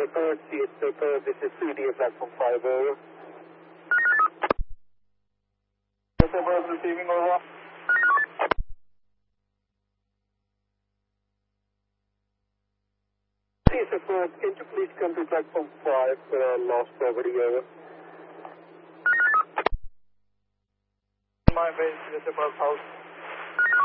Pepper, CS Pepper, this is CDA platform 5 over. Pepper is receiving over. CS Pepper, can you please come to platform 5 lost property over? My base, CS Pepper house.